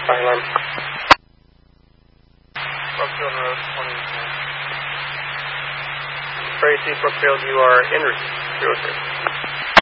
Fire alarm. Brookfield Road, 20. Tracy, Brookfield, you are en route. 03.